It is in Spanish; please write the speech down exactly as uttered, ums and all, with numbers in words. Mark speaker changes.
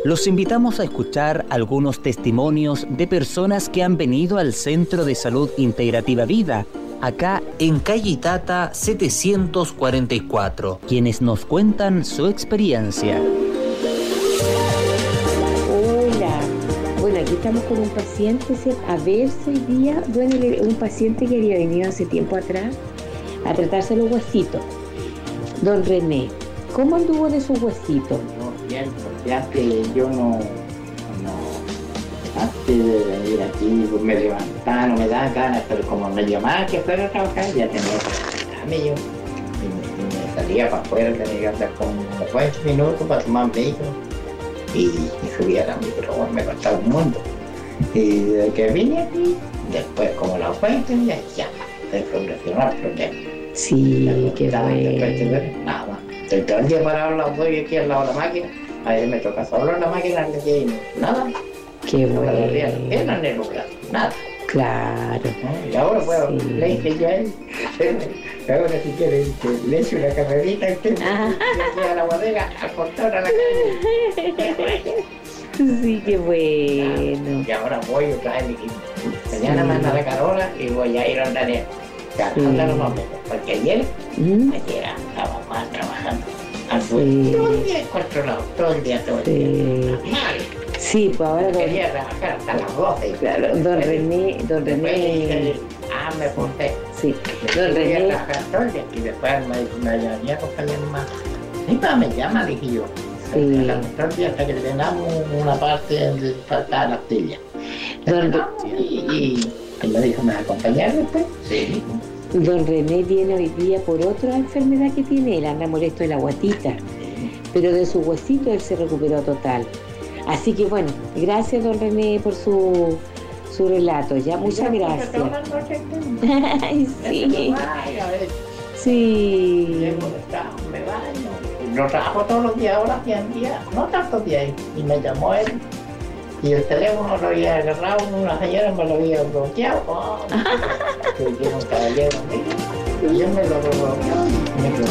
Speaker 1: Los invitamos a escuchar algunos testimonios de personas que han venido al Centro de Salud Integrativa Vida, acá en calle Itata setecientos cuarenta y cuatro, quienes nos cuentan su experiencia.
Speaker 2: Hola, bueno, aquí estamos con un paciente, a ver si hoy día, bueno, un paciente que había venido hace tiempo atrás a tratarse los huesitos. Don René, ¿cómo anduvo de sus huesitos?
Speaker 3: No, bien, porque antes yo no, no, antes de venir aquí pues me levantaba, no me daban ganas, pero como me llamaba que fuera a trabajar, ya tenía que levantarme yo. Y me, y me salía para afuera, tenía que andar como unos veinte minutos para tomar micro. Y, y subía a la micro, bueno, me costaba un mundo. Y desde que vine aquí, después como la fuente, ya, ya, se solucionó el problema.
Speaker 2: Sí, qué bueno.
Speaker 3: Nada, estoy todo el día parado al lado, doy aquí al lado de la máquina, a él me toca solo en la máquina, nada.
Speaker 2: Qué
Speaker 3: No
Speaker 2: bueno.
Speaker 3: era ni lugar, nada.
Speaker 2: Claro.
Speaker 3: Y ahora puedo,
Speaker 2: Sí.
Speaker 3: le dije yo a él, ahora si quiere, le echo una carrerita a usted, y a la bodega, a cortar a la calle.
Speaker 2: Sí, qué bueno.
Speaker 3: Y ahora voy otra vez, y mañana me anda la Carola y voy a ir a andar en Carolina más menos, porque ayer,
Speaker 2: ¿Mm?
Speaker 3: ayer estaba más trabajando.
Speaker 2: Sí.
Speaker 3: Todo el día en cuatro lados, todo el día, todo el día.
Speaker 2: Sí.
Speaker 3: Mal.
Speaker 2: Sí, pues ahora don,
Speaker 3: Quería trabajar hasta las doce.
Speaker 2: claro, don René, don
Speaker 3: Después
Speaker 2: René,
Speaker 3: dije, ah, me apunté.
Speaker 2: sí, don
Speaker 3: Quería
Speaker 2: René,
Speaker 3: trabajar todo el día. Y después me dijo, me llamaría con alguien más. Mi papá me llama, le dije yo.
Speaker 2: Sí.
Speaker 3: Trabajamos todo el día hasta que llenamos una parte donde faltaba la astilla.
Speaker 2: Don Re-
Speaker 3: Y, y, y me dijo, ¿me vas a acompañar después? Sí.
Speaker 2: don René viene hoy día por otra enfermedad que tiene, él anda molesto de la guatita, pero de su huesito él se recuperó total. Así que bueno, gracias don René por su, su relato, ya muchas gracias. Ay, sí, sí,
Speaker 3: Llego de trabajo, me baño. No trabajo todos los días, ahora cien días, no tantos días. Y me llamó él. Y el teléfono lo había agarrado, una señora me lo había bloqueado. Oh, que era un caballero. Y yo me lo bloqueó.